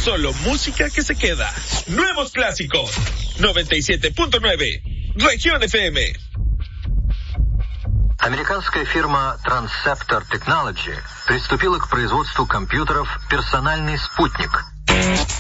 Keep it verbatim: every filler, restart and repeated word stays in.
Solo música que se queda. Nuevos clásicos. noventa и семь punto nueve. Región эф эм. Американская фирма Transceptor Technology приступила к производству компьютеров «Персональный спутник».